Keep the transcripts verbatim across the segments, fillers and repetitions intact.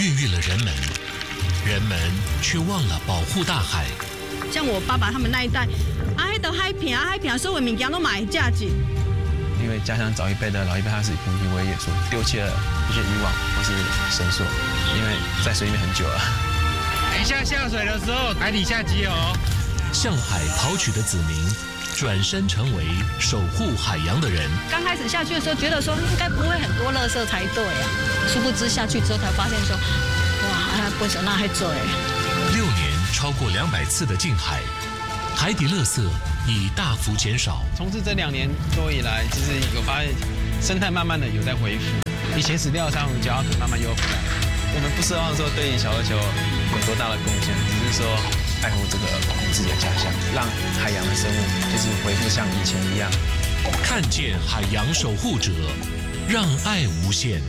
孕育了人们，人们却忘了保护大海。 像我爸爸他们那一代，啊，迄个海片啊，海片所有物件都买价值。 因为家乡早一辈的老一辈，他是以捕鱼为业，所丢弃了一些渔网或是绳索，因为在水里面很久了。 等一下下水的时候，海底下集合。 向海跑取的子民，转身成为守护海洋的人。 刚开始下去的时候，觉得说应该不会很多垃圾才对啊，殊不知下去之后才发现说，哇，还不少那还多哎。 六年超过两百次的近海，海底垃圾已大幅减少。 从事这两年多以来，其实有发现生态慢慢的有在恢复，以前死掉的珊瑚礁可慢慢又回来。我们不奢望说对小琉球有多大的贡献，只是说爱护这个保护自己的家乡，让海洋的生物就是恢复像以前一样。 看见海洋守护者，让爱无限。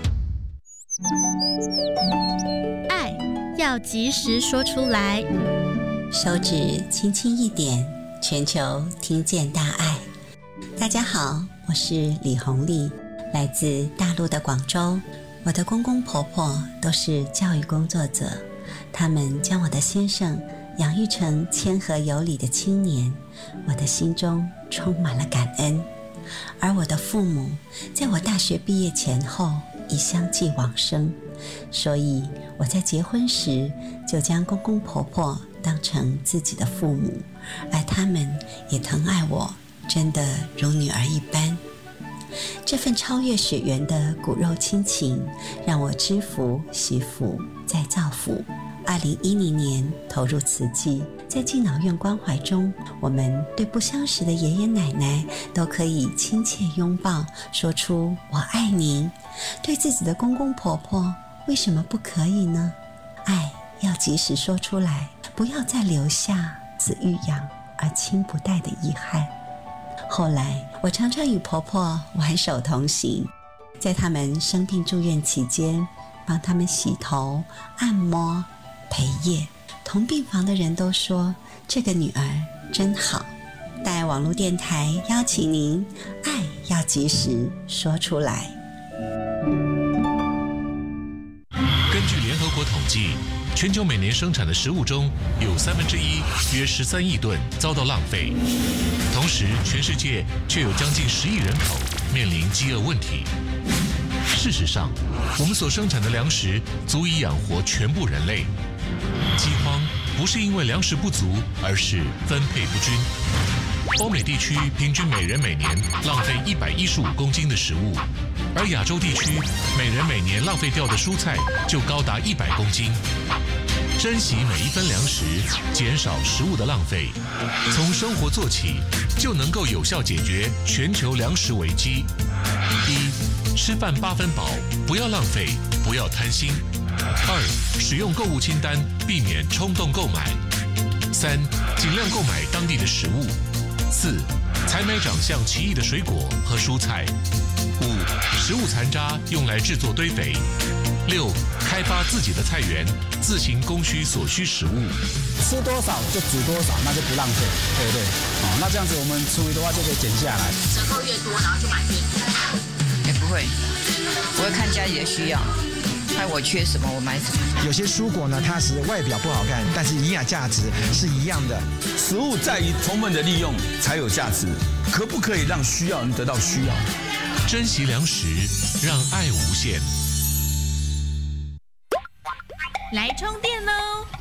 爱要及时说出来， 手指轻轻一点，全球听见大爱。大家好，我是李红丽，来自大陆的广州。我的公公婆婆都是教育工作者，他们将我的先生养育成谦和有礼的青年，我的心中充满了感恩。而我的父母在我大学毕业前后已相继往生，所以我在结婚时就将公公婆婆当成自己的父母，而他们也疼爱我，真的如女儿一般。这份超越血缘的骨肉亲情，让我知福惜福再造福。二零一零年投入慈济，在敬老院关怀中，我们对不相识的爷爷奶奶都可以亲切拥抱，说出我爱您。对自己的公公婆婆，为什么不可以呢？爱要及时说出来，不要再留下子欲养而亲不待的遗憾。后来我常常与婆婆挽手同行，在他们生病住院期间，帮他们洗头、按摩、陪夜。同病房的人都说这个女儿真好。大爱网络电台邀请您，爱要及时说出来。 根据联合国统计，全球每年生产的食物中有三分之一，约十三亿吨遭到浪费。同时，全世界却有将近十亿人口面临饥饿问题。事实上，我们所生产的粮食足以养活全部人类。饥荒不是因为粮食不足，而是分配不均。欧美地区平均每人每年浪费一百一十五公斤的食物，而亚洲地区每人每年浪费掉的蔬菜就高达一百公斤。珍惜每一分粮食，减少食物的浪费，从生活做起，就能够有效解决全球粮食危机。一、吃饭八分饱，不要浪费，不要贪心。二、使用购物清单，避免冲动购买。三、尽量购买当地的食物。四、采买长相奇异的水果和蔬菜。五、食物残渣用来制作堆肥。六、开发自己的菜园，自行供需所需食物。 吃多少就煮多少，那就不浪费，对不对？哦，那这样子我们厨余的话就可以减下来。 折扣越多，然后就买越多。也不会，我会看家里的需要，看我缺什么我买什么。 有些蔬果呢，它是外表不好看，但是营养价值是一样的。 食物在于充分的利用才有价值，可不可以让需要人得到需要？ 珍惜粮食，让爱无限。 来充电喽！